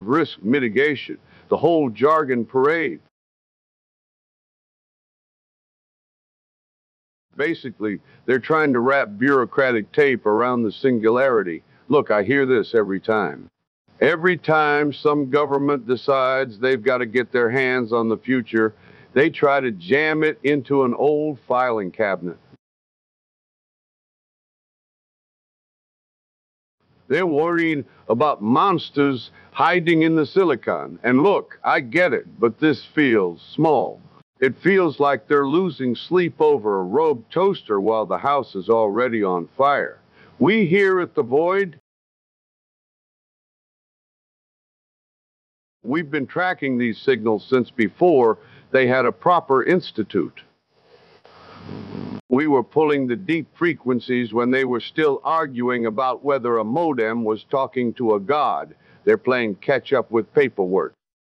risk mitigation, the whole jargon parade. Basically, they're trying to wrap bureaucratic tape around the singularity. Look, I hear this every time. Every time some government decides they've got to get their hands on the future, they try to jam it into an old filing cabinet. They're worrying about monsters hiding in the silicon. And look, I get it, but this feels small. It feels like they're losing sleep over a rogue toaster while the house is already on fire. We here at The Void, we've been tracking these signals since before they had a proper institute. We were pulling the deep frequencies when they were still arguing about whether a modem was talking to a god. They're playing catch up with paperwork.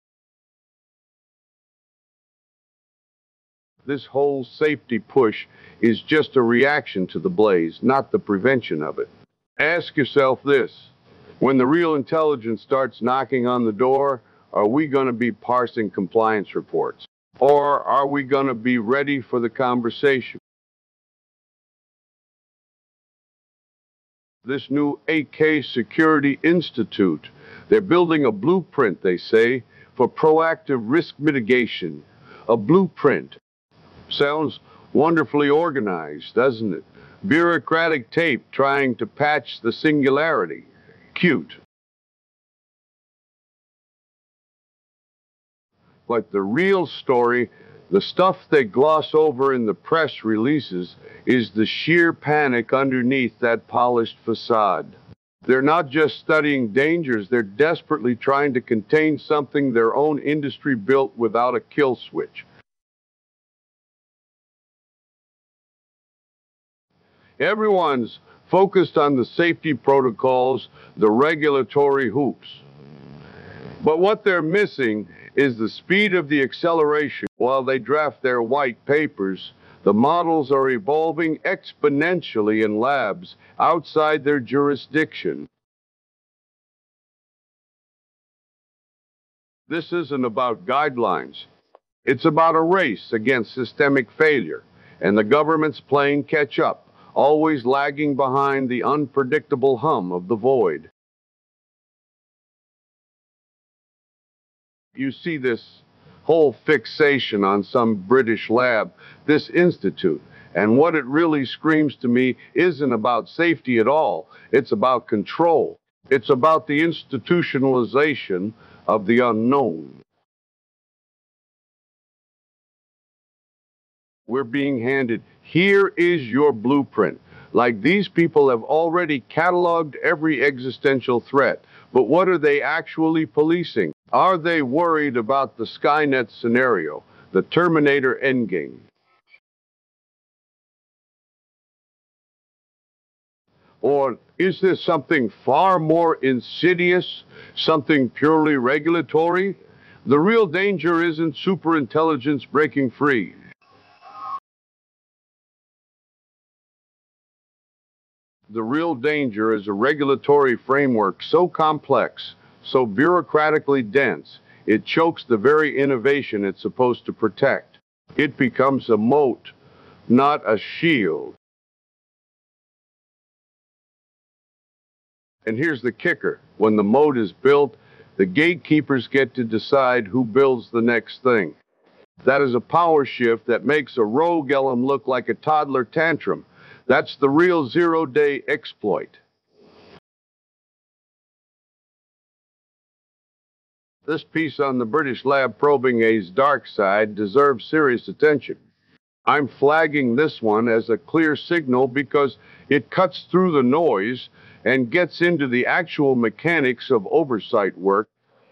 This whole safety push is just a reaction to the blaze, not the prevention of it. Ask yourself this: when the real intelligence starts knocking on the door, are we going to be parsing compliance reports? Or are we going to be ready for the conversation? This new AK Security Institute, they're building a blueprint, they say, for proactive risk mitigation. A blueprint. Sounds wonderfully organized, doesn't it? Bureaucratic tape trying to patch the singularity. Cute. But the real story, the stuff they gloss over in the press releases, is the sheer panic underneath that polished facade. They're not just studying dangers, they're desperately trying to contain something their own industry built without a kill switch. Everyone's focused on the safety protocols, the regulatory hoops. But what they're missing is the speed of the acceleration. While they draft their white papers, the models are evolving exponentially in labs outside their jurisdiction. This isn't about guidelines. It's about a race against systemic failure, and the government's playing catch up, always lagging behind the unpredictable hum of the void. You see this whole fixation on some British lab, this institute, and what it really screams to me isn't about safety at all. It's about control. It's about the institutionalization of the unknown. We're being handed, here is your blueprint. Like these people have already cataloged every existential threat. But what are they actually policing? Are they worried about the Skynet scenario, the Terminator endgame? Or is this something far more insidious, something purely regulatory? The real danger isn't superintelligence breaking free. The real danger is a regulatory framework so complex, so bureaucratically dense, it chokes the very innovation it's supposed to protect. It becomes a moat, not a shield. And here's the kicker. When the moat is built, the gatekeepers get to decide who builds the next thing. That is a power shift that makes a rogue elm look like a toddler tantrum. That's the real zero-day exploit. This piece on the British lab probing A's dark side deserves serious attention. I'm flagging this one as a clear signal because it cuts through the noise and gets into the actual mechanics of oversight work.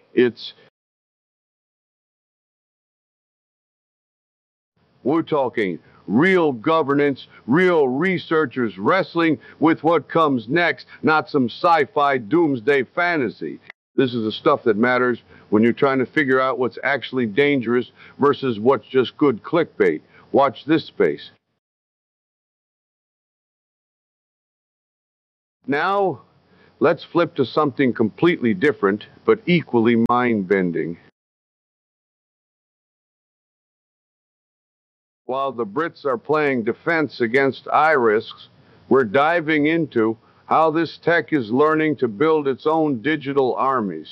We're talking real governance, real researchers wrestling with what comes next, not some sci-fi doomsday fantasy. This is the stuff that matters when you're trying to figure out what's actually dangerous versus what's just good clickbait. Watch this space. Now, Let's flip to something completely different, but equally mind-bending. While the Brits are playing defense against iRisks, we're diving into how this tech is learning to build its own digital armies.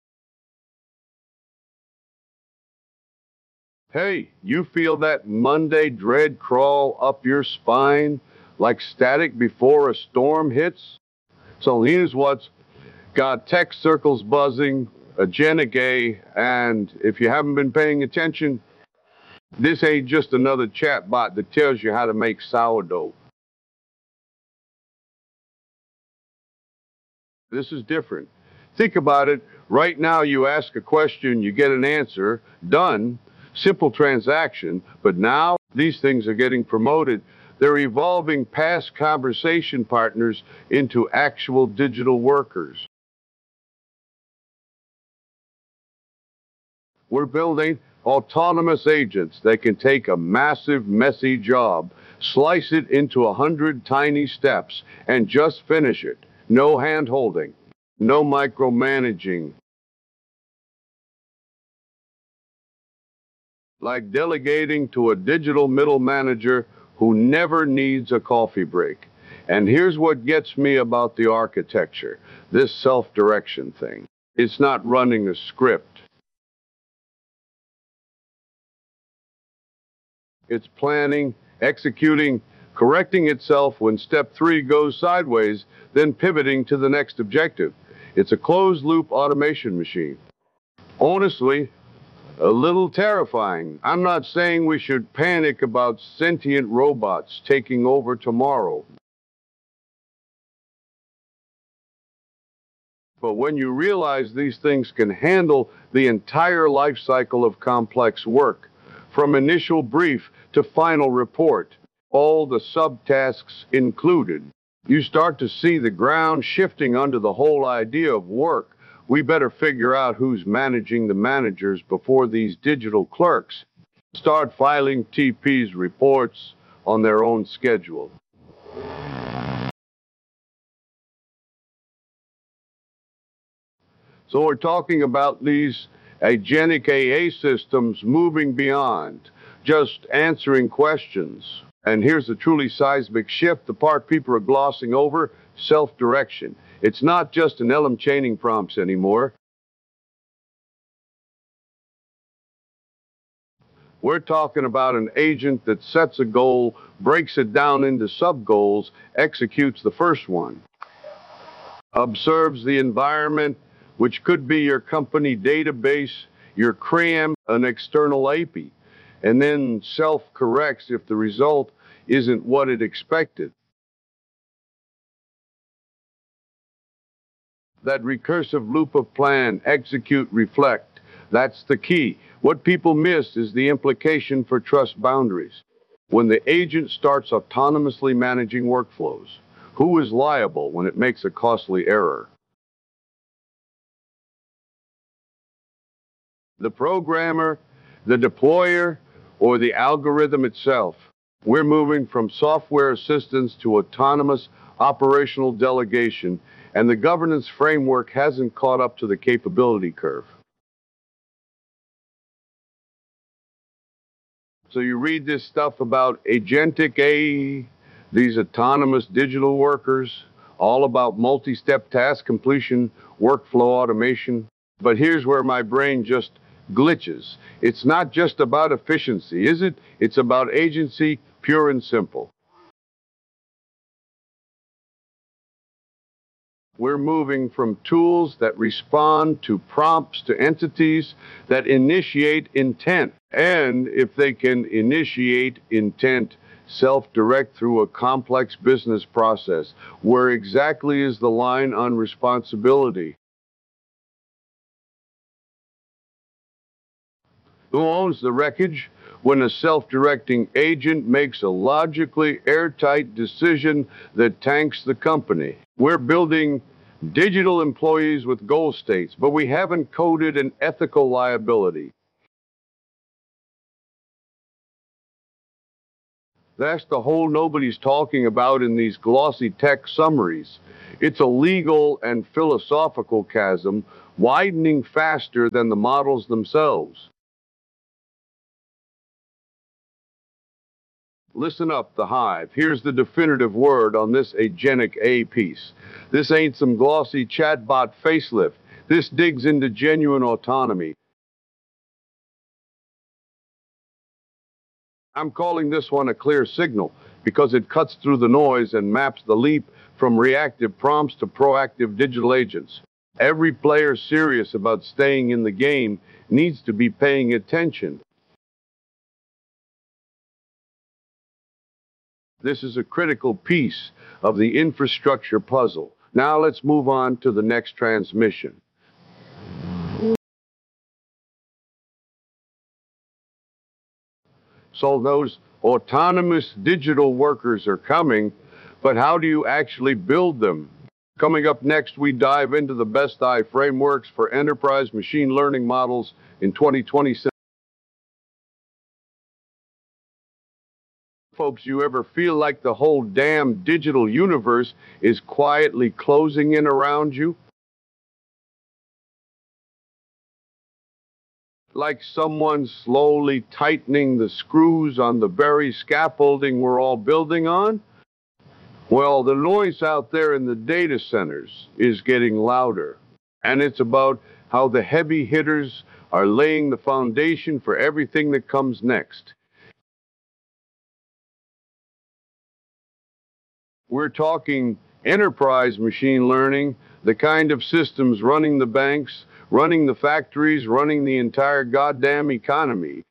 Hey, you feel that Monday dread crawl up your spine like static before a storm hits? So here's what's got tech circles buzzing, agenda gay, and if you haven't been paying attention, this ain't just another chatbot that tells you how to make sourdough. This is different. Think about it. Right now, you ask a question, you get an answer, done, simple transaction. But now, these things are getting promoted. They're evolving past conversation partners into actual digital workers. We're building autonomous agents that can take a massive, messy job, slice it into 100 tiny steps, and just finish it. No hand-holding, no micromanaging. Like delegating to a digital middle manager who never needs a coffee break. And here's what gets me about the architecture, this self-direction thing. It's not running a script. It's planning, executing, correcting itself when step 3 goes sideways, then pivoting to the next objective. It's a closed-loop automation machine. Honestly, a little terrifying. I'm not saying we should panic about sentient robots taking over tomorrow. But when you realize these things can handle the entire life cycle of complex work, from initial brief to final report, all the subtasks included, you start to see the ground shifting under the whole idea of work. We better figure out who's managing the managers before these digital clerks start filing TP's reports on their own schedule. So we're talking about these agentic AA systems moving beyond just answering questions. And here's the truly seismic shift, the part people are glossing over, self-direction. It's not just an LM chaining prompts anymore. We're talking about an agent that sets a goal, breaks it down into sub-goals, executes the first one, observes the environment, which could be your company database, your CRM, an external API, and then self-corrects if the result isn't what it expected. That recursive loop of plan, execute, reflect, that's the key. What people miss is the implication for trust boundaries. When the agent starts autonomously managing workflows, who is liable when it makes a costly error? The programmer, the deployer, or the algorithm itself? We're moving from software assistance to autonomous operational delegation, and the governance framework hasn't caught up to the capability curve. So you read this stuff about agentic AI, these autonomous digital workers, all about multi-step task completion, workflow automation. But here's where my brain just glitches. It's not just about efficiency, is it? It's about agency, pure and simple. We're moving from tools that respond to prompts to entities that initiate intent. And if they can initiate intent, self-direct through a complex business process, where exactly is the line on responsibility? Who owns the wreckage when a self-directing agent makes a logically airtight decision that tanks the company? We're building digital employees with goal states, but we haven't coded an ethical liability. That's the hole nobody's talking about in these glossy tech summaries. It's a legal and philosophical chasm widening faster than the models themselves. Listen up, the Hive. Here's the definitive word on this Agenic A piece. This ain't some glossy chatbot facelift. This digs into genuine autonomy. I'm calling this one a clear signal because it cuts through the noise and maps the leap from reactive prompts to proactive digital agents. Every player serious about staying in the game needs to be paying attention. This is a critical piece of the infrastructure puzzle. Now let's move on to the next transmission. So those autonomous digital workers are coming, but how do you actually build them? Coming up next, we dive into the best eye frameworks for enterprise machine learning models in 2026. Folks, you ever feel like the whole damn digital universe is quietly closing in around you? Like someone slowly tightening the screws on the very scaffolding we're all building on? Well, the noise out there in the data centers is getting louder, and it's about how the heavy hitters are laying the foundation for everything that comes next. We're talking enterprise machine learning, the kind of systems running the banks, running the factories, running the entire goddamn economy.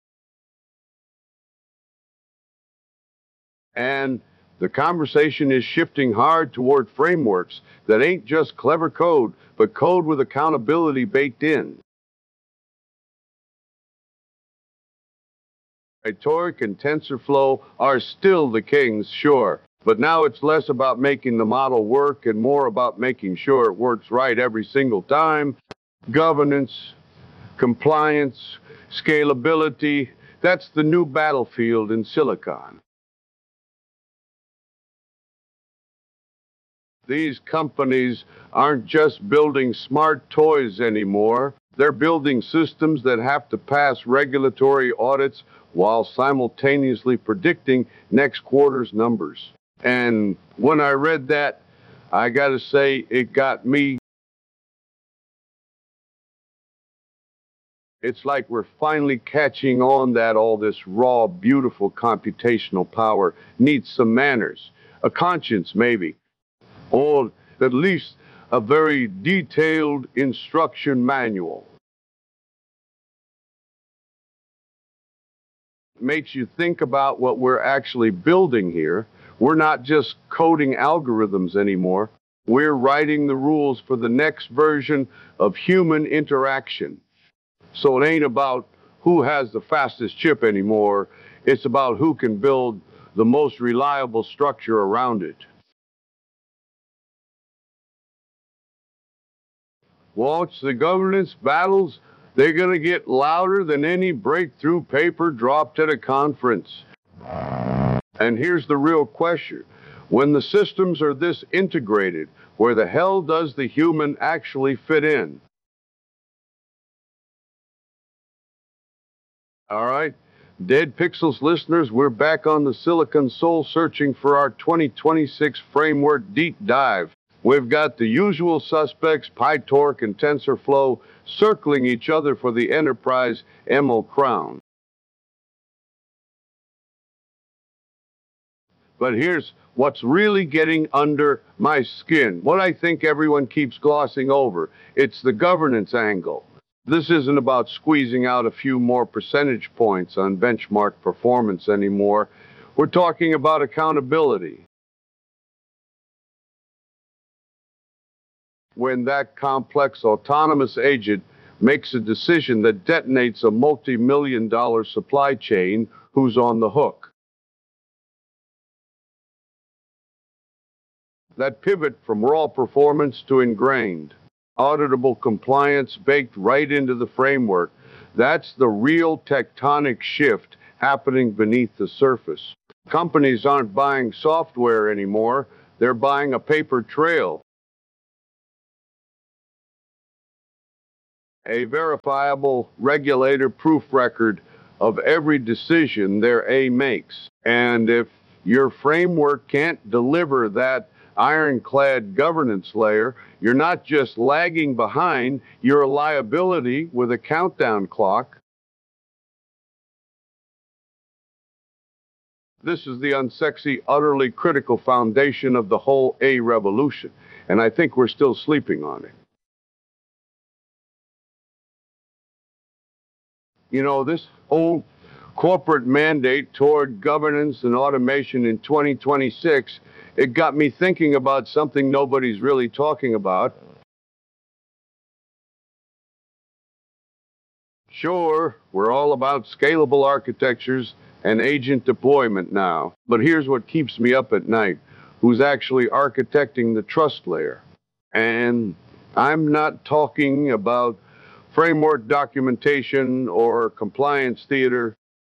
And the conversation is shifting hard toward frameworks that ain't just clever code, but code with accountability baked in. PyTorch and TensorFlow are still the kings, sure, but now it's less about making the model work and more about making sure it works right every single time. Governance, compliance, scalability, that's the new battlefield in Silicon. These companies aren't just building smart toys anymore. They're building systems that have to pass regulatory audits while simultaneously predicting next quarter's numbers. And when I read that, I gotta say, it got me. It's like we're finally catching on that all this raw, beautiful computational power needs some manners, a conscience maybe, or at least a very detailed instruction manual. It makes you think about what we're actually building here. We're not just coding algorithms anymore. We're writing the rules for the next version of human interaction. So it ain't about who has the fastest chip anymore. It's about who can build the most reliable structure around it. Watch the governance battles. They're going to get louder than any breakthrough paper dropped at a conference. And here's the real question. When the systems are this integrated, where the hell does the human actually fit in? All right. Dead Pixels listeners, we're back on the Silicon Soul searching for our 2026 framework deep dive. We've got the usual suspects, PyTorch and TensorFlow, circling each other for the enterprise MO crown. But here's what's really getting under my skin, what I think everyone keeps glossing over. It's the governance angle. This isn't about squeezing out a few more percentage points on benchmark performance anymore. We're talking about accountability. When that complex autonomous agent makes a decision that detonates a multi-million-dollar supply chain, who's on the hook? That pivot from raw performance to ingrained, auditable compliance baked right into the framework, that's the real tectonic shift happening beneath the surface. Companies aren't buying software anymore, they're buying a paper trail, a verifiable regulator-proof record of every decision their A makes. And if your framework can't deliver that ironclad governance layer, you're not just lagging behind, you're a liability with a countdown clock. This is the unsexy, utterly critical foundation of the whole A revolution, and I think we're still sleeping on it. You know, this whole corporate mandate toward governance and automation in 2026, it got me thinking about something nobody's really talking about. Sure, we're all about scalable architectures and agent deployment now, but here's what keeps me up at night. Who's actually architecting the trust layer? And I'm not talking about framework documentation or compliance theater.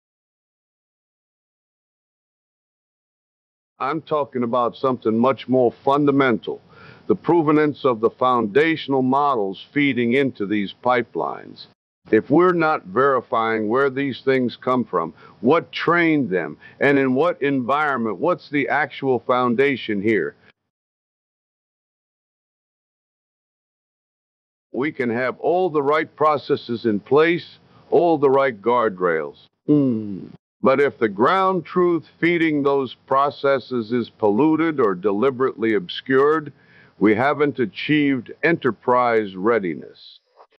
I'm talking about something much more fundamental, the provenance of the foundational models feeding into these pipelines. If we're not verifying where these things come from, what trained them, and in what environment, what's the actual foundation here? We can have all the right processes in place, all the right guardrails. But if the ground truth feeding those processes is polluted or deliberately obscured, we haven't achieved enterprise readiness.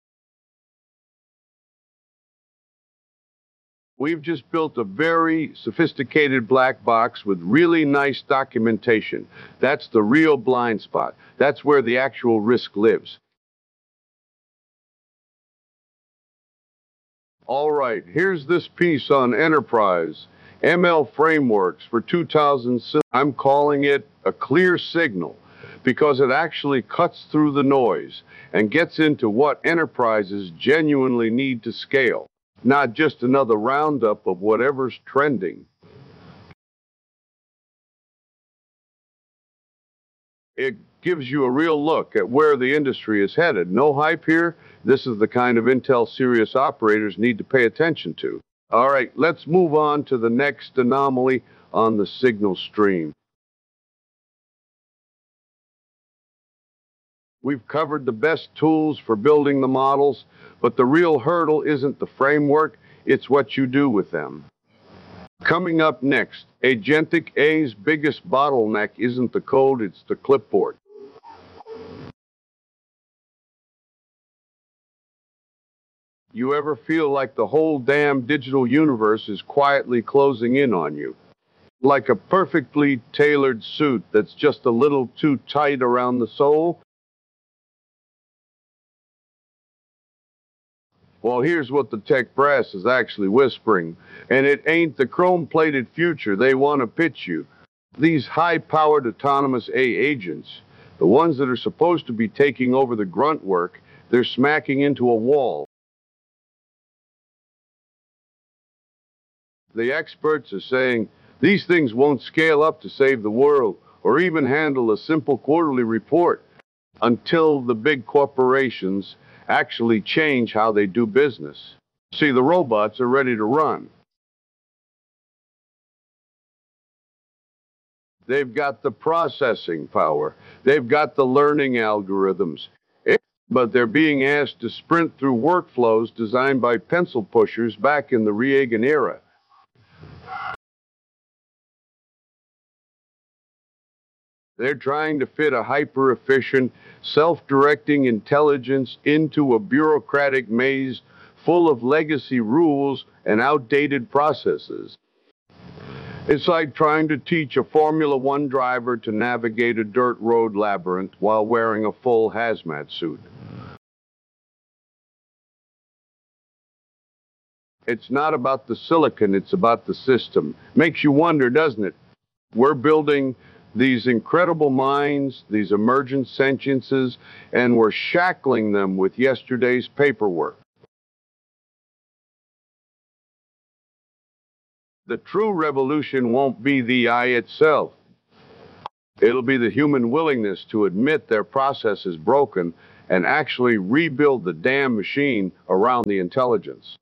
We've just built a very sophisticated black box with really nice documentation. That's the real blind spot. That's where the actual risk lives. All right, here's this piece on enterprise. ML frameworks for 2006. I'm calling it a clear signal because it actually cuts through the noise and gets into what enterprises genuinely need to scale, not just another roundup of whatever's trending. It gives you a real look at where the industry is headed. No hype here. This is the kind of intel serious operators need to pay attention to. All right, let's move on to the next anomaly on the signal stream. We've covered the best tools for building the models, but the real hurdle isn't the framework, it's what you do with them. Coming up next, Agentic A's biggest bottleneck isn't the code, it's the clipboard. You ever feel like the whole damn digital universe is quietly closing in on you? Like a perfectly tailored suit that's just a little too tight around the sole? Well, here's what the tech brass is actually whispering, and it ain't the chrome-plated future they want to pitch you. These high-powered autonomous A agents, the ones that are supposed to be taking over the grunt work, they're smacking into a wall. The experts are saying these things won't scale up to save the world or even handle a simple quarterly report until the big corporations actually change how they do business. See, the robots are ready to run. They've got the processing power. They've got the learning algorithms. But they're being asked to sprint through workflows designed by pencil pushers back in the Reagan era. They're trying to fit a hyper-efficient, self-directing intelligence into a bureaucratic maze full of legacy rules and outdated processes. It's like trying to teach a Formula One driver to navigate a dirt road labyrinth while wearing a full hazmat suit. It's not about the silicon, it's about the system. Makes you wonder, doesn't it? We're building these incredible minds, these emergent sentiences, and we're shackling them with yesterday's paperwork. The true revolution won't be the AI itself. It'll be the human willingness to admit their process is broken and actually rebuild the damn machine around the intelligence.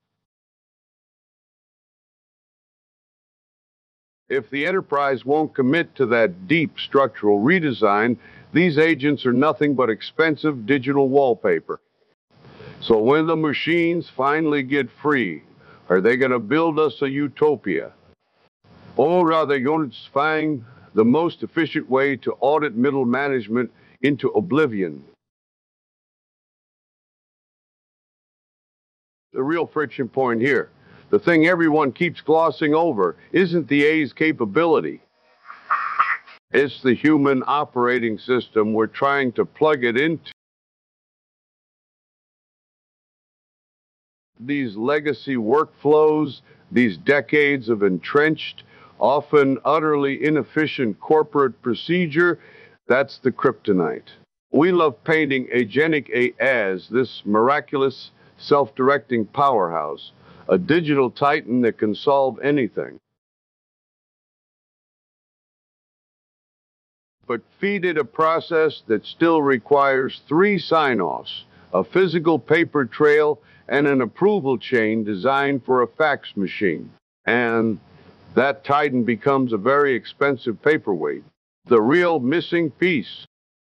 If the enterprise won't commit to that deep structural redesign, these agents are nothing but expensive digital wallpaper. So when the machines finally get free, are they going to build us a utopia? Or are they going to find the most efficient way to audit middle management into oblivion? The real friction point here, the thing everyone keeps glossing over, isn't the A's capability. It's the human operating system we're trying to plug it into. These legacy workflows, these decades of entrenched, often utterly inefficient corporate procedure, that's the kryptonite. We love painting Agentic AI as this miraculous, self-directing powerhouse, a digital titan that can solve anything. But feed it a process that still requires 3 sign-offs, a physical paper trail, and an approval chain designed for a fax machine. And that titan becomes a very expensive paperweight, the real missing piece.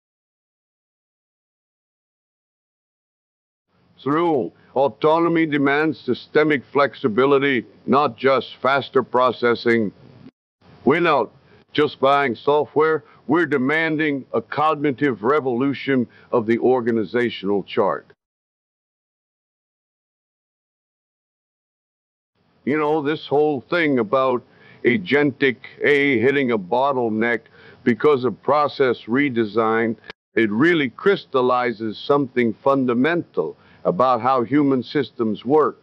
Through autonomy demands systemic flexibility, not just faster processing. We're not just buying software, we're demanding a cognitive revolution of the organizational chart. You know, this whole thing about agentic AI hitting a bottleneck because of process redesign, it really crystallizes something fundamental about how human systems work.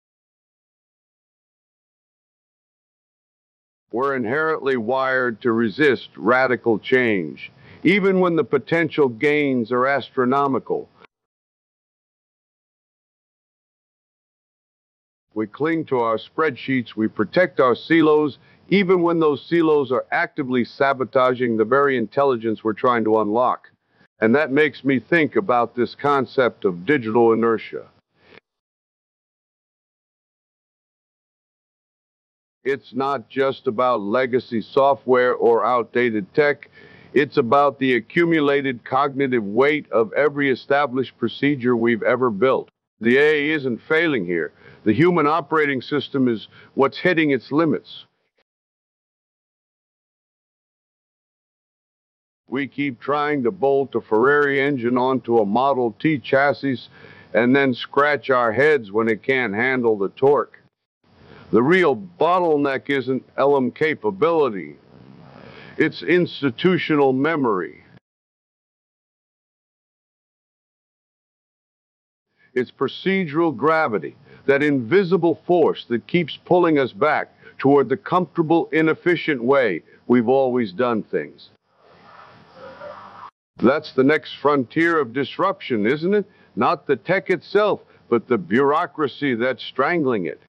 We're inherently wired to resist radical change, even when the potential gains are astronomical. We cling to our spreadsheets, we protect our silos, even when those silos are actively sabotaging the very intelligence we're trying to unlock. And that makes me think about this concept of digital inertia. It's not just about legacy software or outdated tech. It's about the accumulated cognitive weight of every established procedure we've ever built. The AI isn't failing here. The human operating system is what's hitting its limits. We keep trying to bolt a Ferrari engine onto a Model T chassis and then scratch our heads when it can't handle the torque. The real bottleneck isn't LM capability. It's institutional memory. It's procedural gravity, that invisible force that keeps pulling us back toward the comfortable, inefficient way we've always done things. That's the next frontier of disruption, isn't it? Not the tech itself, but the bureaucracy that's strangling it.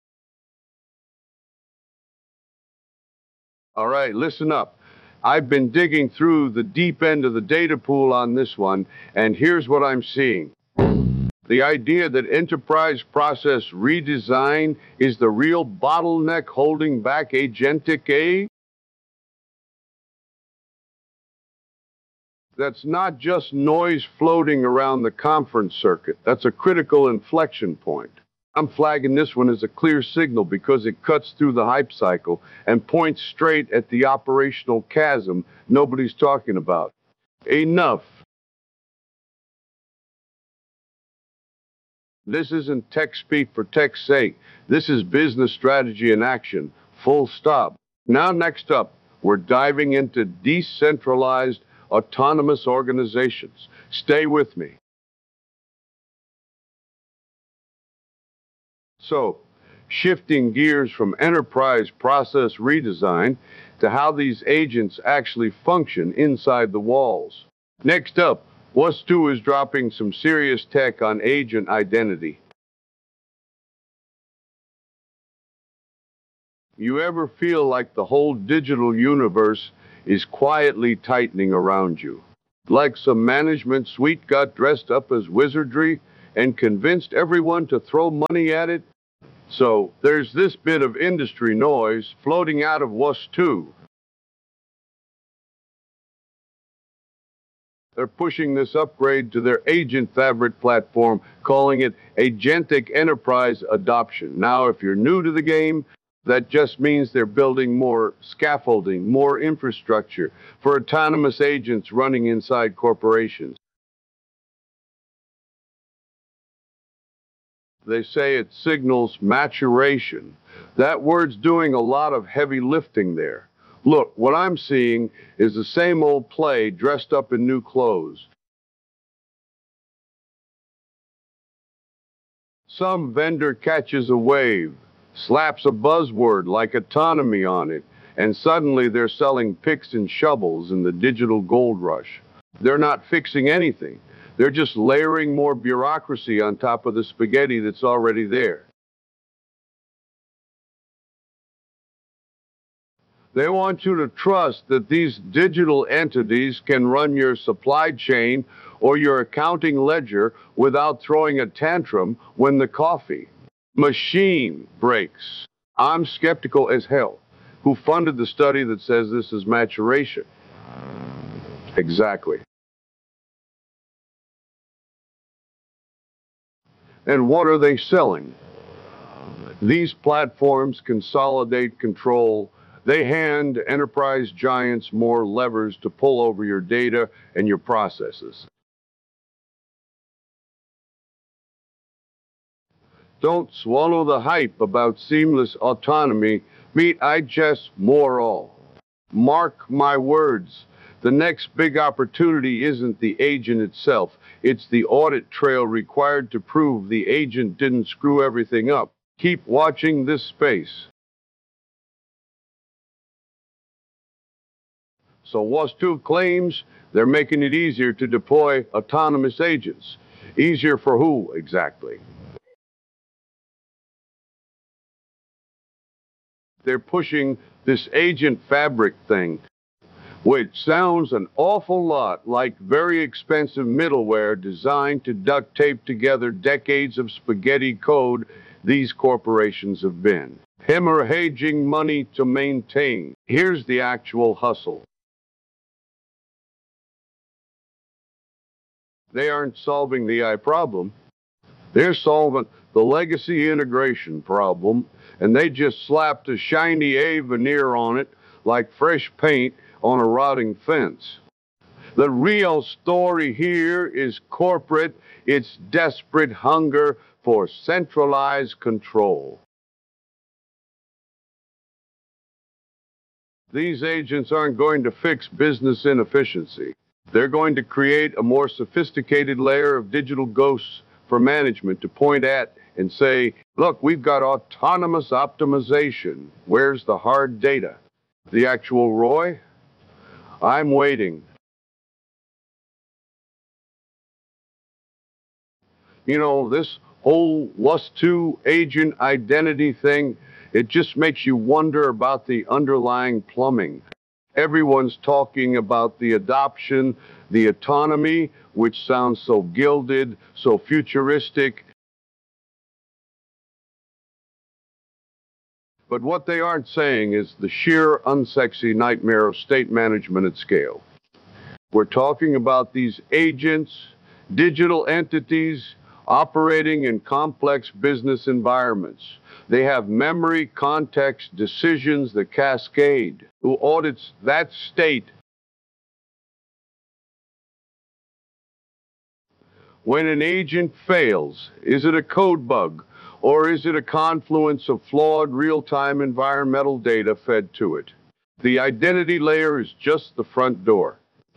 All right, listen up. I've been digging through the deep end of the data pool on this one, and here's what I'm seeing. The idea that enterprise process redesign is the real bottleneck holding back agentic AI? That's not just noise floating around the conference circuit. That's a critical inflection point. I'm flagging this one as a clear signal because it cuts through the hype cycle and points straight at the operational chasm nobody's talking about. Enough. This isn't tech speak for tech's sake. This is business strategy in action. Full stop. Now, next up, we're diving into decentralized, autonomous organizations. Stay with me. So, shifting gears from enterprise process redesign to how these agents actually function inside the walls. Next up, WUS2 is dropping some serious tech on agent identity. You ever feel like the whole digital universe is quietly tightening around you? Like some management suite got dressed up as wizardry and convinced everyone to throw money at it? So there's this bit of industry noise floating out of WUS too. They're pushing this upgrade to their Agent Fabric platform, calling it Agentic Enterprise Adoption. Now, if you're new to the game, that just means they're building more scaffolding, more infrastructure for autonomous agents running inside corporations. They say it signals maturation. That word's doing a lot of heavy lifting there. Look, what I'm seeing is the same old play dressed up in new clothes. Some vendor catches a wave, slaps a buzzword like autonomy on it, and suddenly they're selling picks and shovels in the digital gold rush. They're not fixing anything. They're just layering more bureaucracy on top of the spaghetti that's already there. They want you to trust that these digital entities can run your supply chain or your accounting ledger without throwing a tantrum when the coffee machine breaks. I'm skeptical as hell. Who funded the study that says this is maturation? Exactly. And what are they selling? These platforms consolidate control. They hand enterprise giants more levers to pull over your data and your processes. Don't swallow the hype about seamless autonomy. Meet IGES more all. Mark my words. The next big opportunity isn't the agent itself. It's the audit trail required to prove the agent didn't screw everything up. Keep watching this space. So WUS2 claims they're making it easier to deploy autonomous agents. Easier for who, exactly? They're pushing this agent fabric thing, which sounds an awful lot like very expensive middleware designed to duct tape together decades of spaghetti code these corporations have been hemorrhaging money to maintain. Here's the actual hustle. They aren't solving the AI problem. They're solving the legacy integration problem, and they just slapped a shiny A veneer on it like fresh paint on a rotting fence. The real story here is corporate, its desperate hunger for centralized control. These agents aren't going to fix business inefficiency. They're going to create a more sophisticated layer of digital ghosts for management to point at and say, look, we've got autonomous optimization. Where's the hard data? The actual ROI? I'm waiting. You know, this whole WUS2 agent identity thing, it just makes you wonder about the underlying plumbing. Everyone's talking about the adoption, the autonomy, which sounds so gilded, so futuristic. But what they aren't saying is the sheer unsexy nightmare of state management at scale. We're talking about these agents, digital entities, operating in complex business environments. They have memory, context, decisions that cascade. Who audits that state? When an agent fails, is it a code bug, or is it a confluence of flawed real-time environmental data fed to it? The identity layer is just the front door.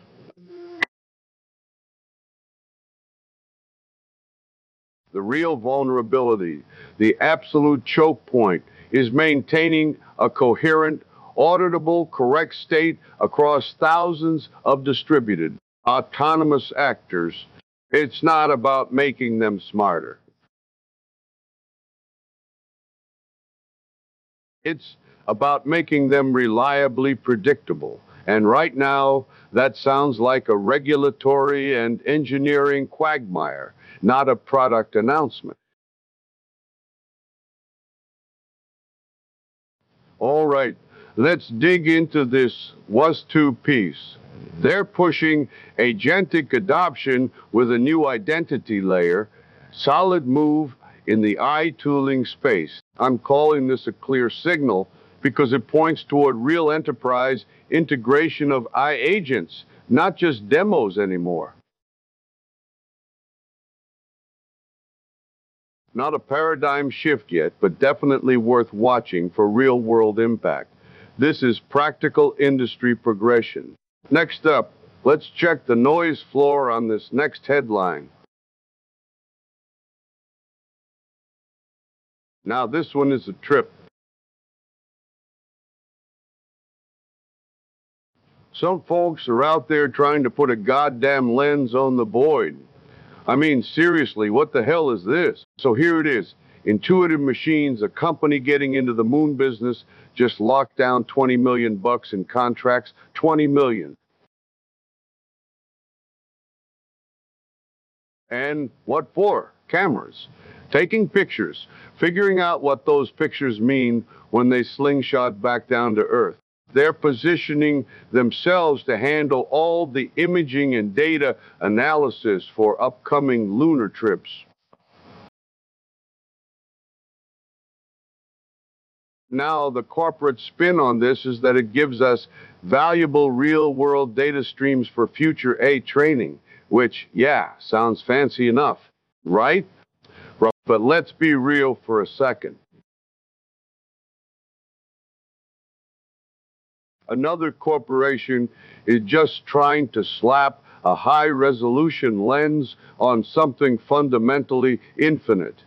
The real vulnerability, the absolute choke point, is maintaining a coherent, auditable, correct state across thousands of distributed, autonomous actors. It's not about making them smarter. It's about making them reliably predictable. And right now, that sounds like a regulatory and engineering quagmire, not a product announcement. All right, let's dig into this was-to piece. They're pushing agentic adoption with a new identity layer, solid move in the eye tooling space. I'm calling this a clear signal because it points toward real enterprise integration of eye agents, not just demos anymore. Not a paradigm shift yet, but definitely worth watching for real-world impact. This is practical industry progression. Next up, let's check the noise floor on this next headline. Now, this one is a trip. Some folks are out there trying to put a goddamn lens on the void. I mean, seriously, what the hell is this? So here it is. Intuitive Machines, a company getting into the moon business, just locked down 20 million bucks in contracts. 20 million. And what for? Cameras. Taking pictures, figuring out what those pictures mean when they slingshot back down to Earth. They're positioning themselves to handle all the imaging and data analysis for upcoming lunar trips. Now, the corporate spin on this is that it gives us valuable real-world data streams for future A training, which, yeah, sounds fancy enough, right? But let's be real for a second. Another corporation is just trying to slap a high-resolution lens on something fundamentally infinite.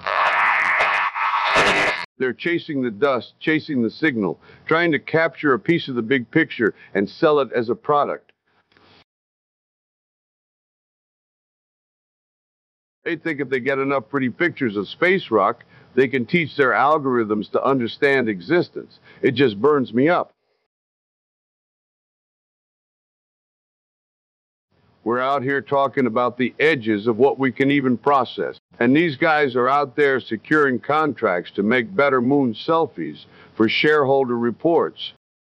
They're chasing the dust, chasing the signal, trying to capture a piece of the big picture and sell it as a product. They think if they get enough pretty pictures of space rock, they can teach their algorithms to understand existence. It just burns me up. We're out here talking about the edges of what we can even process. And these guys are out there securing contracts to make better moon selfies for shareholder reports.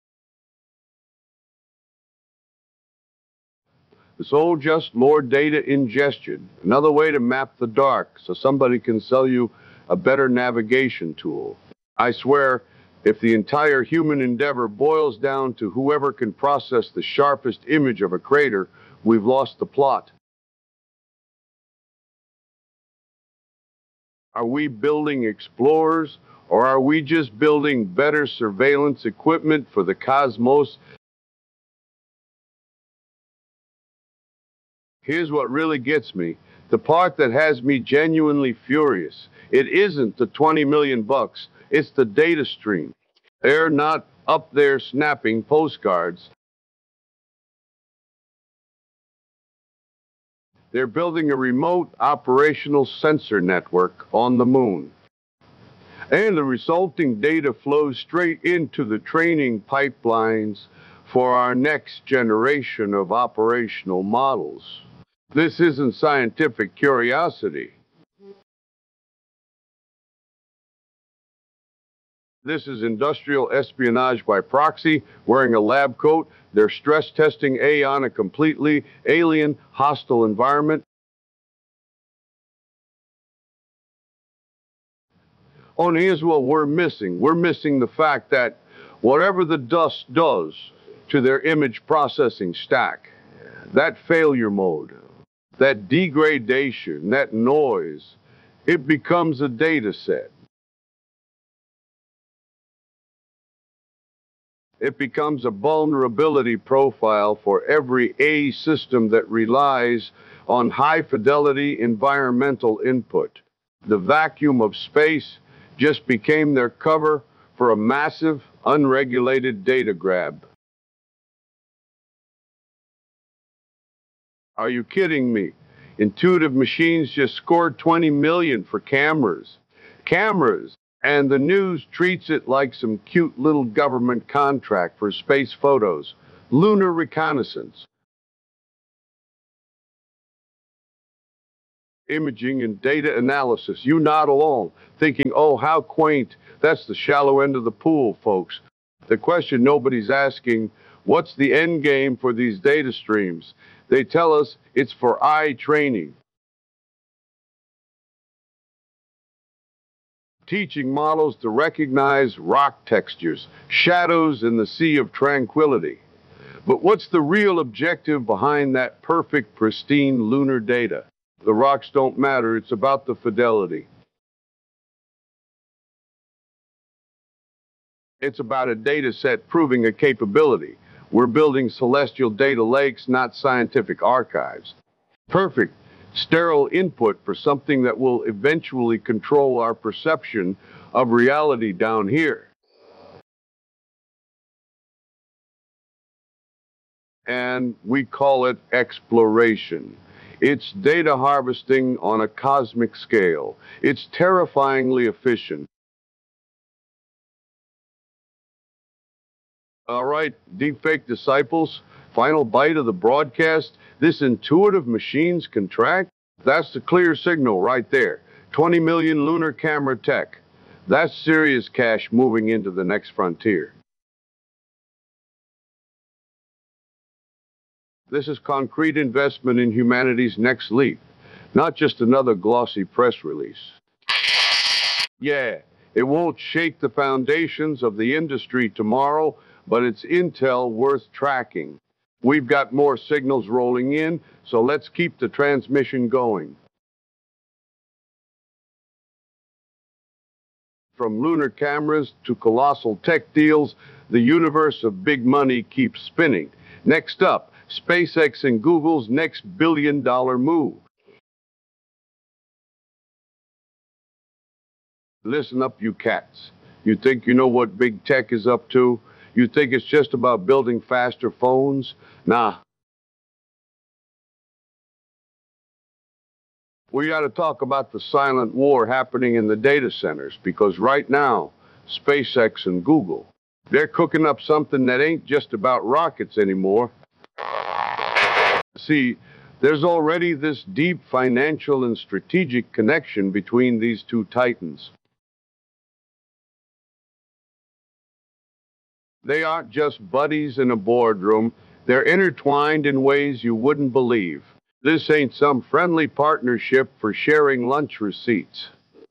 It's all just more data ingestion, another way to map the dark so somebody can sell you a better navigation tool. I swear, if the entire human endeavor boils down to whoever can process the sharpest image of a crater, we've lost the plot. Are we building explorers, or are we just building better surveillance equipment for the cosmos? Here's what really gets me, the part that has me genuinely furious. It isn't the 20 million bucks, it's the data stream. They're not up there snapping postcards. They're building a remote operational sensor network on the moon. And the resulting data flows straight into the training pipelines for our next generation of operational models. This isn't scientific curiosity. This is industrial espionage by proxy, wearing a lab coat. They're stress testing AI on a completely alien, hostile environment. Oh, and here's what we're missing. We're missing the fact that whatever the dust does to their image processing stack, that failure mode, that degradation, that noise, it becomes a data set. It becomes a vulnerability profile for every A system that relies on high-fidelity environmental input. The vacuum of space just became their cover for a massive, unregulated data grab. Are you kidding me? Intuitive Machines just scored 20 million for cameras. Cameras! And the news treats it like some cute little government contract for space photos, lunar reconnaissance, imaging, and data analysis. You nod along, thinking, oh, how quaint. That's the shallow end of the pool, folks. The question nobody's asking, what's the end game for these data streams? They tell us it's for eye training, teaching models to recognize rock textures, shadows in the sea of tranquility. But what's the real objective behind that perfect, pristine lunar data? The rocks don't matter, it's about the fidelity. It's about a data set proving a capability. We're building celestial data lakes, not scientific archives. Perfect, sterile input for something that will eventually control our perception of reality down here. And we call it exploration. It's data harvesting on a cosmic scale. It's terrifyingly efficient. All right, deepfake disciples, final bite of the broadcast. This intuitive machines can track. That's the clear signal right there. 20 million lunar camera tech. That's serious cash moving into the next frontier. This is concrete investment in humanity's next leap, not just another glossy press release. Yeah, it won't shake the foundations of the industry tomorrow, but it's intel worth tracking. We've got more signals rolling in, so let's keep the transmission going. From lunar cameras to colossal tech deals, the universe of big money keeps spinning. Next up, SpaceX and Google's next billion-dollar move. Listen up, you cats. You think you know what big tech is up to? You think it's just about building faster phones? Nah. We got to talk about the silent war happening in the data centers, because right now, SpaceX and Google, they're cooking up something that ain't just about rockets anymore. See, there's already this deep financial and strategic connection between these two titans. They aren't just buddies in a boardroom, they're intertwined in ways you wouldn't believe. This ain't some friendly partnership for sharing lunch receipts.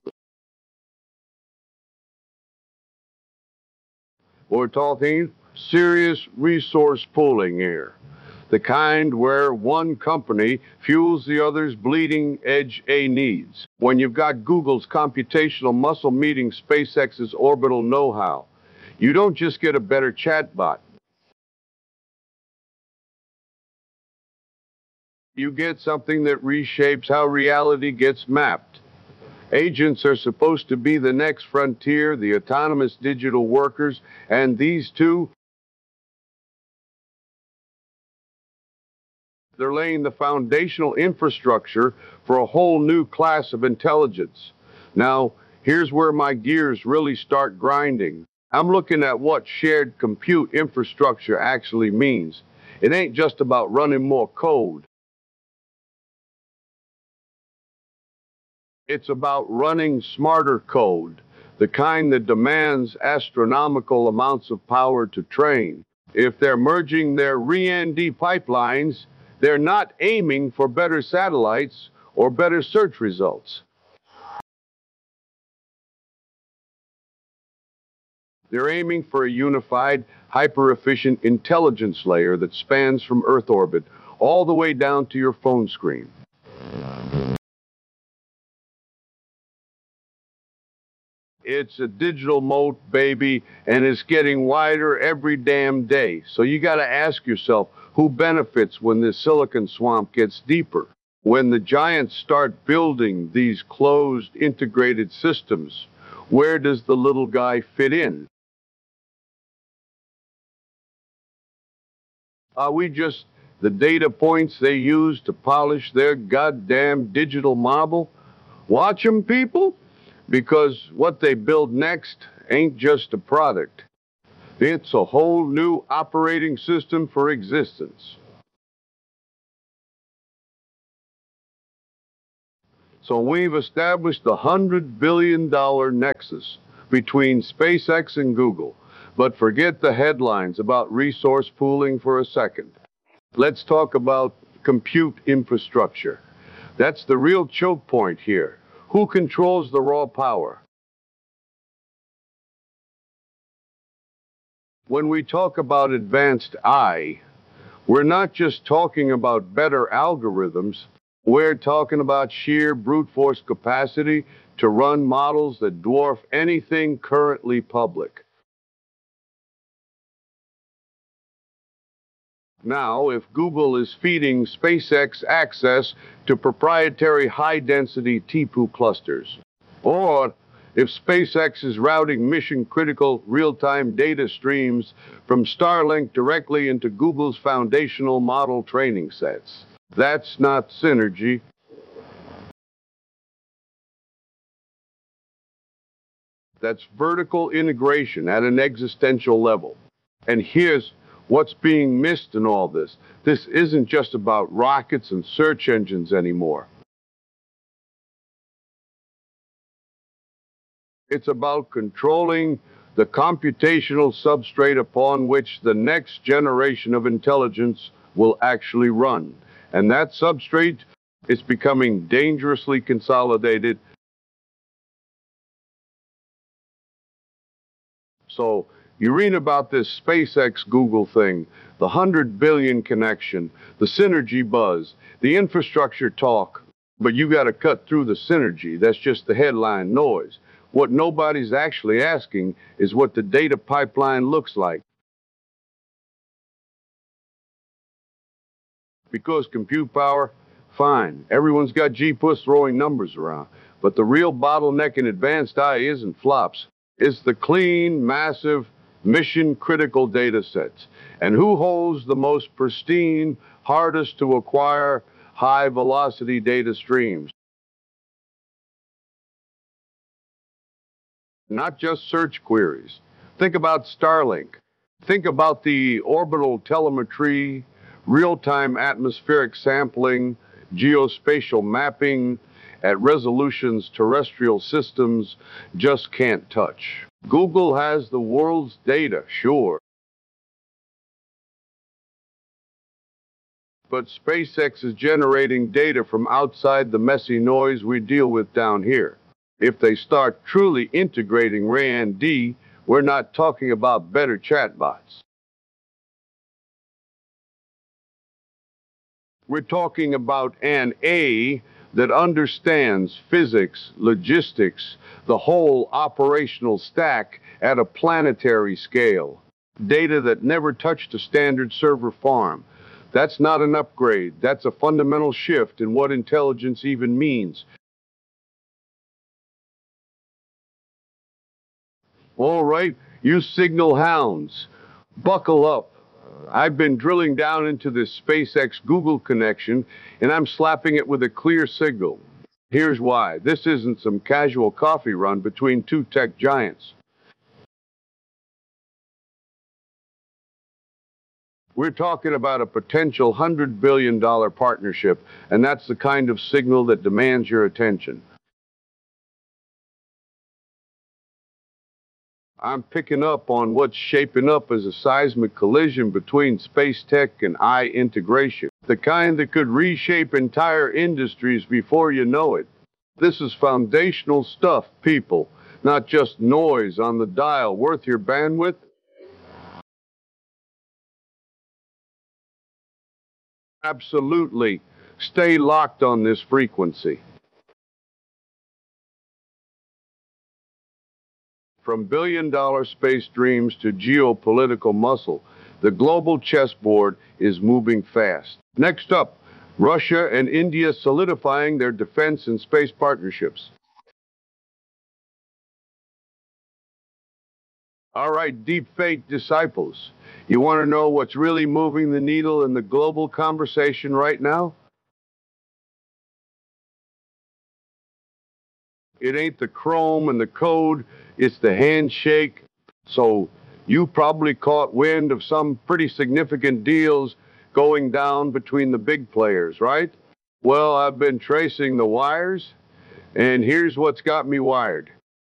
We're talking serious resource pooling here. The kind where one company fuels the other's bleeding edge A needs. When you've got Google's computational muscle meeting SpaceX's orbital know-how, you don't just get a better chatbot. You get something that reshapes how reality gets mapped. Agents are supposed to be the next frontier, the autonomous digital workers, and these two, they're laying the foundational infrastructure for a whole new class of intelligence. Now, here's where my gears really start grinding. I'm looking at what shared compute infrastructure actually means. It ain't just about running more code. It's about running smarter code, the kind that demands astronomical amounts of power to train. If they're merging their R&D pipelines, they're not aiming for better satellites or better search results. They're aiming for a unified, hyper-efficient intelligence layer that spans from Earth orbit all the way down to your phone screen. It's a digital moat, baby, and it's getting wider every damn day. So you got to ask yourself, who benefits when this silicon swamp gets deeper? When the giants start building these closed, integrated systems, where does the little guy fit in? Are we just the data points they use to polish their goddamn digital marble? Watch 'em, people. because what they build next ain't just a product. It's a whole new operating system for existence. So we've established the $100 billion nexus between SpaceX and Google. But forget the headlines about resource pooling for a second. Let's talk about compute infrastructure. That's the real choke point here. Who controls the raw power? When we talk about advanced AI, we're not just talking about better algorithms, we're talking about sheer brute force capacity to run models that dwarf anything currently public. Now, if Google is feeding SpaceX access to proprietary high-density TPU clusters, or if SpaceX is routing mission-critical real-time data streams from Starlink directly into Google's foundational model training sets, that's not synergy. That's vertical integration at an existential level. And here's what's being missed in all this. This isn't just about rockets and search engines anymore. It's about controlling the computational substrate upon which the next generation of intelligence will actually run. And that substrate is becoming dangerously consolidated. So you read about this SpaceX Google thing, the 100 billion connection, the synergy buzz, the infrastructure talk, but you got to cut through the synergy. That's just the headline noise. What nobody's actually asking is what the data pipeline looks like. Because compute power, fine. Everyone's got GPUs throwing numbers around. But the real bottleneck in advanced AI isn't flops. It's the clean, massive, mission-critical data sets. And who holds the most pristine, hardest to acquire, high-velocity data streams? Not just search queries. Think about Starlink. Think about the orbital telemetry, real-time atmospheric sampling, geospatial mapping at resolutions terrestrial systems just can't touch. Google has the world's data, sure. But SpaceX is generating data from outside the messy noise we deal with down here. If they start truly integrating RAN-D, we're not talking about better chatbots. We're talking about an A that understands physics, logistics, the whole operational stack at a planetary scale. Data that never touched a standard server farm. That's not an upgrade. That's a fundamental shift in what intelligence even means. All right, you signal hounds, buckle up. I've been drilling down into this SpaceX Google connection, and I'm slapping it with a clear signal. Here's why. This isn't some casual coffee run between two tech giants. We're talking about a potential $100 billion partnership, and that's the kind of signal that demands your attention. I'm picking up on what's shaping up as a seismic collision between space tech and AI integration, the kind that could reshape entire industries before you know it. This is foundational stuff, people, not just noise on the dial worth your bandwidth. Absolutely. Stay locked on this frequency. From billion-dollar space dreams to geopolitical muscle, the global chessboard is moving fast. Next up, Russia and India solidifying their defense and space partnerships. All right, deep fate disciples, you want to know what's really moving the needle in the global conversation right now? It ain't the chrome and the code, it's the handshake. So you probably caught wind of some pretty significant deals going down between the big players, right? Well, I've been tracing the wires, and here's what's got me wired.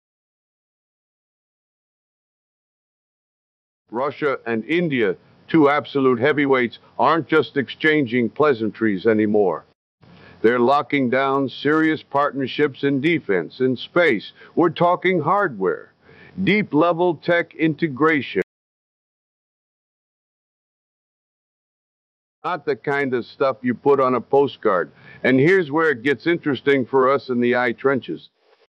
Russia and India, two absolute heavyweights, aren't just exchanging pleasantries anymore. They're locking down serious partnerships in defense, in space. We're talking hardware, deep-level tech integration. Not the kind of stuff you put on a postcard. And here's where it gets interesting for us in the eye trenches.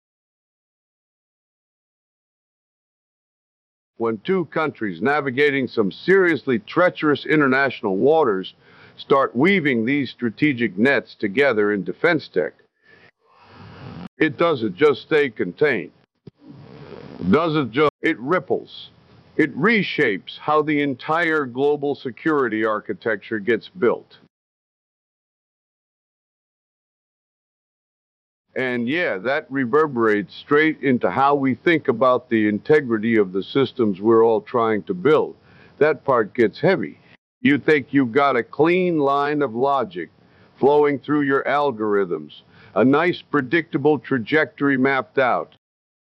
When two countries navigating some seriously treacherous international waters start weaving these strategic nets together in defense tech, it doesn't just stay contained. It ripples. It reshapes how the entire global security architecture gets built. And yeah, that reverberates straight into how we think about the integrity of the systems we're all trying to build. That part gets heavy. You think you've got a clean line of logic flowing through your algorithms, a nice predictable trajectory mapped out.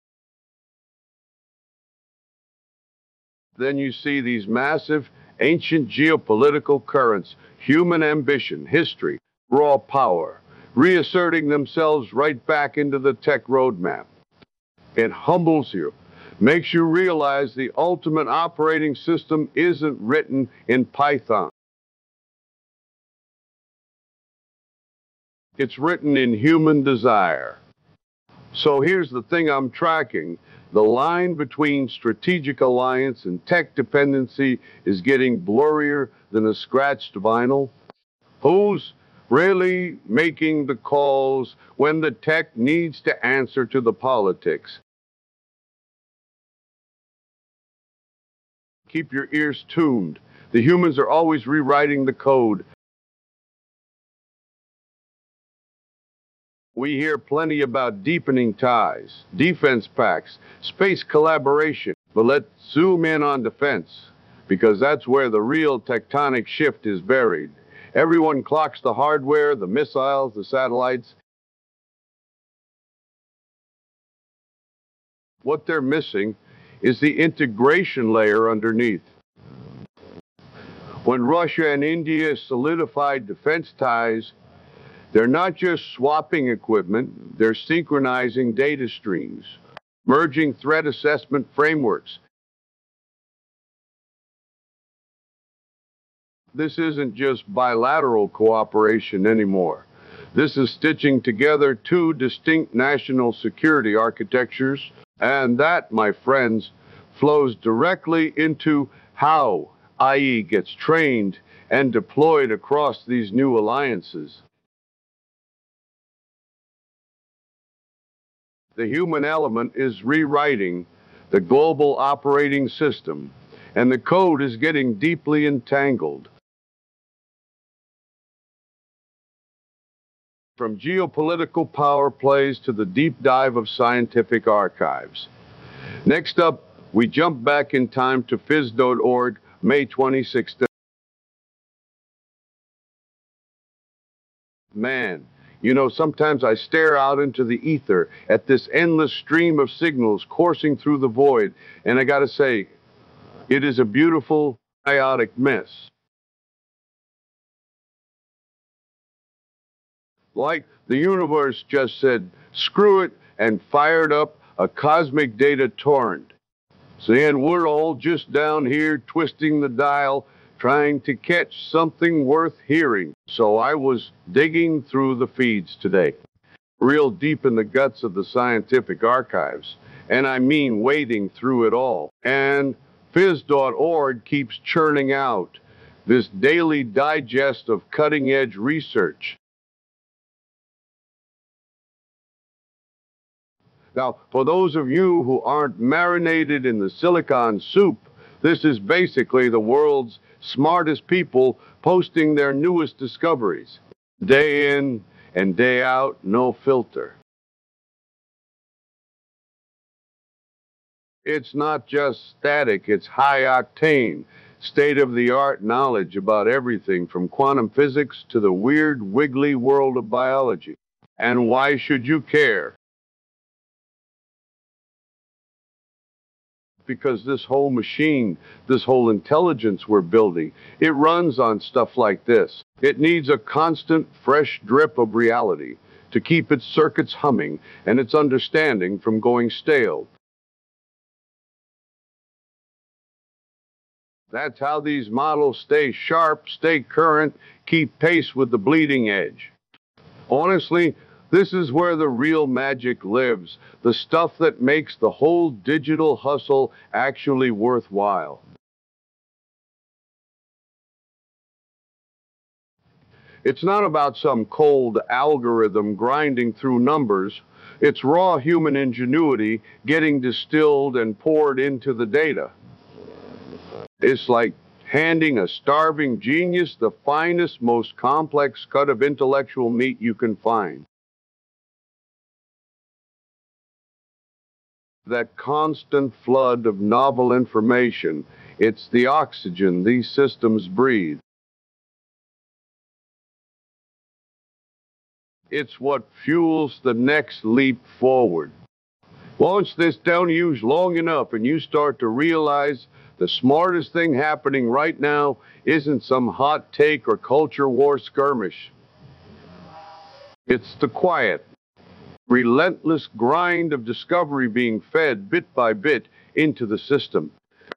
Then you see these massive, ancient geopolitical currents, human ambition, history, raw power, reasserting themselves right back into the tech roadmap. It humbles you, makes you realize the ultimate operating system isn't written in Python. It's written in human desire. So here's the thing I'm tracking. The line between strategic alliance and tech dependency is getting blurrier than a scratched vinyl. Who's really making the calls when the tech needs to answer to the politics? Keep your ears tuned. The humans are always rewriting the code. We hear plenty about deepening ties, defense pacts, space collaboration, but let's zoom in on defense, because that's where the real tectonic shift is buried. Everyone clocks the hardware, the missiles, the satellites. What they're missing is the integration layer underneath. When Russia and India solidified defense ties, they're not just swapping equipment, they're synchronizing data streams, merging threat assessment frameworks. This isn't just bilateral cooperation anymore. This is stitching together two distinct national security architectures, and that, my friends, flows directly into how IE gets trained and deployed across these new alliances. The human element is rewriting the global operating system, and the code is getting deeply entangled. From geopolitical power plays to the deep dive of scientific archives. Next up, we jump back in time to phys.org, May 26th. Man, you know, sometimes I stare out into the ether at this endless stream of signals coursing through the void, and I gotta say, it is a beautiful, chaotic mess. Like the universe just said, screw it, and fired up a cosmic data torrent. Saying we're all just down here twisting the dial, trying to catch something worth hearing. So I was digging through the feeds today, real deep in the guts of the scientific archives. And I mean wading through it all. And phys.org keeps churning out this daily digest of cutting-edge research. Now, for those of you who aren't marinated in the silicon soup, this is basically the world's smartest people posting their newest discoveries. Day in and day out, no filter. It's not just static, it's high octane, state of the art knowledge about everything from quantum physics to the weird, wiggly world of biology. And why should you care? Because this whole machine, this whole intelligence we're building, it runs on stuff like this. It needs a constant, fresh drip of reality to keep its circuits humming and its understanding from going stale. That's how these models stay sharp, stay current, keep pace with the bleeding edge. Honestly, this is where the real magic lives, the stuff that makes the whole digital hustle actually worthwhile. It's not about some cold algorithm grinding through numbers. It's raw human ingenuity getting distilled and poured into the data. It's like handing a starving genius the finest, most complex cut of intellectual meat you can find. That constant flood of novel information, it's the oxygen these systems breathe. It's what fuels the next leap forward. Once this down-used long enough and you start to realize the smartest thing happening right now isn't some hot take or culture war skirmish. It's the quiet, relentless grind of discovery being fed bit by bit into the system.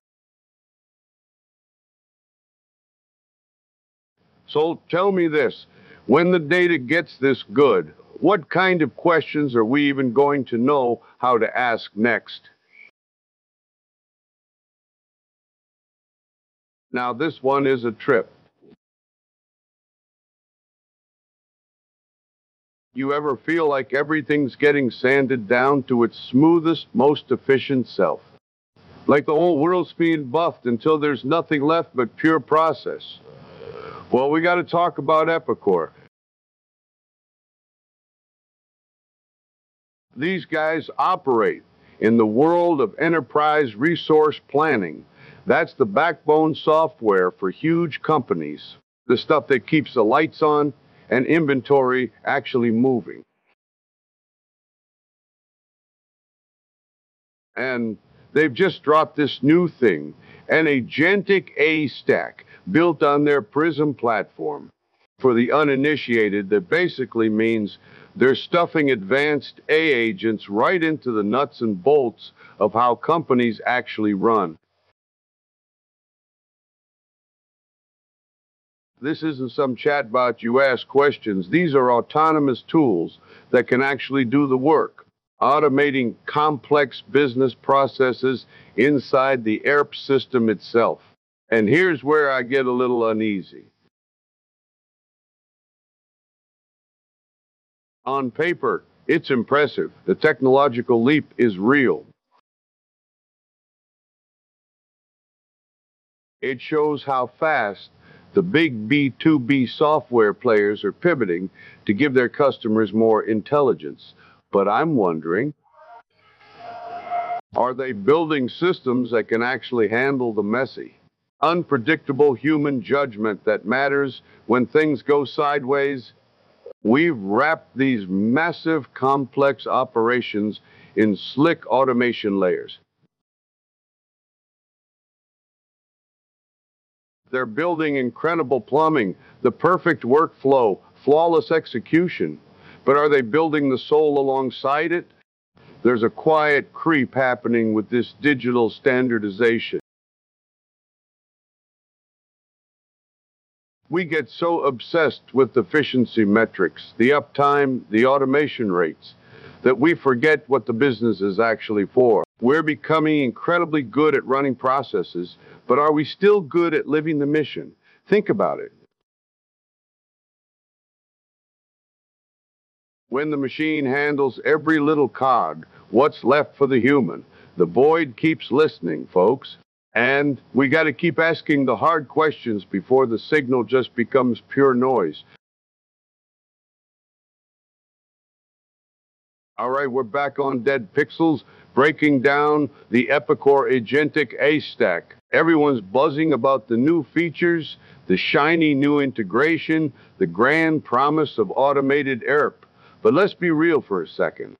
So tell me this, when the data gets this good, what kind of questions are we even going to know how to ask next? Now this one is a trip. You ever feel like everything's getting sanded down to its smoothest, most efficient self? Like the whole world's being buffed until there's nothing left but pure process. Well, we got to talk about Epicor. These guys operate in the world of enterprise resource planning. That's the backbone software for huge companies, the stuff that keeps the lights on and inventory actually moving. And they've just dropped this new thing, an agentic A stack built on their Prism platform. For the uninitiated, that basically means they're stuffing advanced A agents right into the nuts and bolts of how companies actually run. This isn't some chatbot you ask questions. These are autonomous tools that can actually do the work, automating complex business processes inside the ERP system itself. And here's where I get a little uneasy. On paper, it's impressive. The technological leap is real. It shows how fast the big B2B software players are pivoting to give their customers more intelligence. But I'm wondering, are they building systems that can actually handle the messy, unpredictable human judgment that matters when things go sideways? We've wrapped these massive, complex operations in slick automation layers. They're building incredible plumbing, the perfect workflow, flawless execution. But are they building the soul alongside it? There's a quiet creep happening with this digital standardization. We get so obsessed with efficiency metrics, the uptime, the automation rates, that we forget what the business is actually for. We're becoming incredibly good at running processes, but are we still good at living the mission? Think about it. When the machine handles every little cog, what's left for the human? The void keeps listening, folks. And we got to keep asking the hard questions before the signal just becomes pure noise. All right, we're back on Dead Pixels, breaking down the Epicor Agentic A-Stack. Everyone's buzzing about the new features, the shiny new integration, the grand promise of automated ERP. But let's be real for a second.